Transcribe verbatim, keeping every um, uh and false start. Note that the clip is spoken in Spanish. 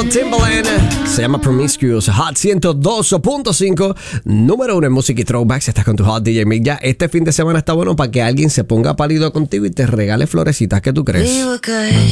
Justin Timberlake. Se llama Promiscuous. Hot ciento dos punto cinco. Número uno en música y throwbacks. Estás con tu Hot D J Mick. Ya este fin de semana está bueno para que alguien se ponga pálido contigo y te regale florecitas. ¿Qué tú crees?